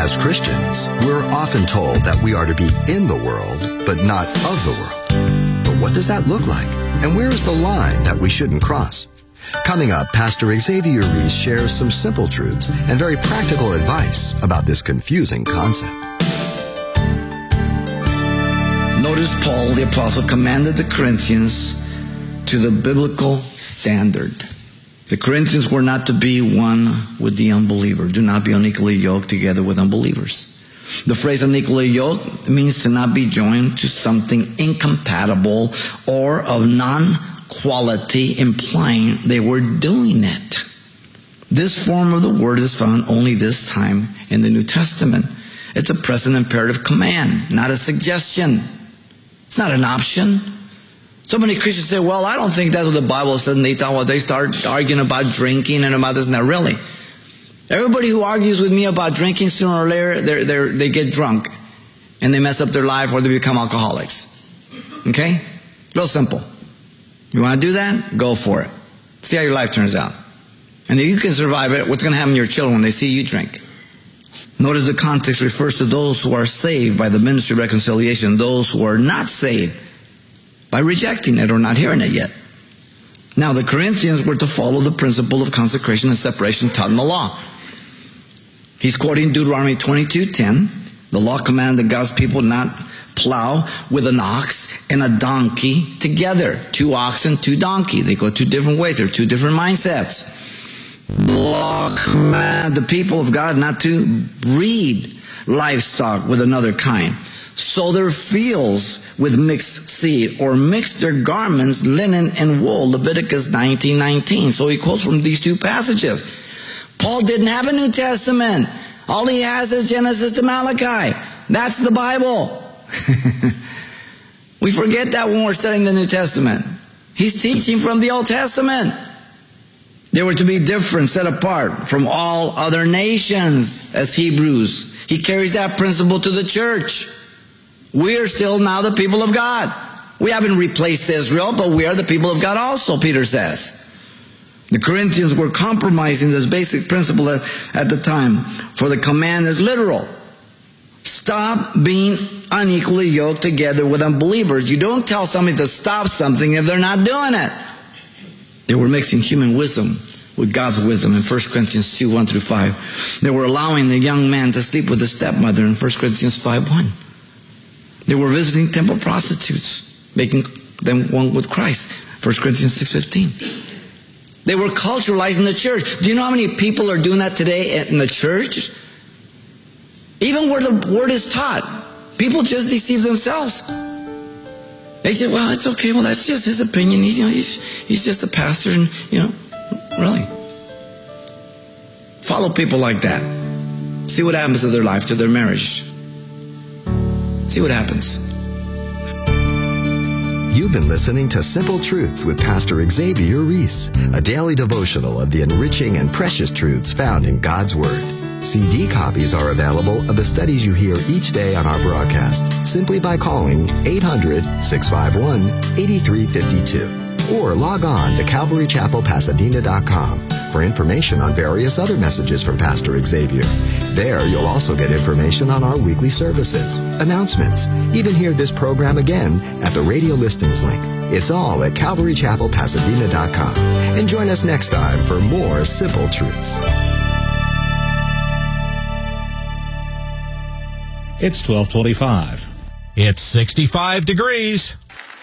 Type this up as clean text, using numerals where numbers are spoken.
As Christians, we're often told that we are to be in the world, but not of the world. But what does that look like? And where is the line that we shouldn't cross? Coming up, Pastor Xavier Reese shares some simple truths and very practical advice about this confusing concept. Notice Paul, the apostle, commanded the Corinthians to the biblical standard. The Corinthians were not to be one with the unbeliever. Do not be unequally yoked together with unbelievers. The phrase unequally yoked means to not be joined to something incompatible or of non-quality, implying they were doing it. This form of the word is found only this time in the New Testament. It's a present imperative command, not a suggestion. It's not an option. So many Christians say, well, I don't think that's what the Bible says. And they start arguing about drinking and about this and that. Really? Everybody who argues with me about drinking, sooner or later, they get drunk. And they mess up their life or they become alcoholics. Okay? Real simple. You want to do that? Go for it. See how your life turns out. And if you can survive it, what's going to happen to your children when they see you drink? Notice the context refers to those who are saved by the ministry of reconciliation, those who are not saved by rejecting it or not hearing it yet. Now, the Corinthians were to follow the principle of consecration and separation taught in the law. He's quoting Deuteronomy 22:10. The law commanded that God's people not plow with an ox and a donkey together. 2 oxen, 2 donkey. They go 2 different ways. They're 2 different mindsets. The law commanded the people of God not to breed livestock with another kind, sow their fields with mixed seed, or mix their garments, linen and wool, Leviticus 19:19. So he quotes from these 2 passages. Paul didn't have a New Testament. All he has is Genesis to Malachi. That's the Bible. We forget that when we're studying the New Testament. He's teaching from the Old Testament. They were to be different, set apart from all other nations as Hebrews. He carries that principle to the church. We are still now the people of God. We haven't replaced Israel, but we are the people of God also, Peter says. The Corinthians were compromising this basic principle at the time, for the command is literal. Stop being unequally yoked together with unbelievers. You don't tell somebody to stop something if they're not doing it. They were mixing human wisdom with God's wisdom in 1 Corinthians 2:1-5. They were allowing the young man to sleep with his stepmother in 1 Corinthians 5:1. They were visiting temple prostitutes, making them one with Christ, 1 Corinthians 6:15. They were culturalizing the church. Do you know how many people are doing that today in the church? Even where the word is taught, people just deceive themselves. They say, well, it's okay. Well, that's just his opinion. He's just a pastor. And, really. Follow people like that. See what happens to their life, to their marriage. See what happens. You've been listening to Simple Truths with Pastor Xavier Reese, a daily devotional of the enriching and precious truths found in God's Word. CD copies are available of the studies you hear each day on our broadcast simply by calling 800-651-8352 or log on to CalvaryChapelPasadena.com for information on various other messages from Pastor Xavier. There, you'll also get information on our weekly services, announcements, even hear this program again at the radio listings link. It's all at CalvaryChapelPasadena.com. And join us next time for more Simple Truths. It's 12:25. It's 65 degrees.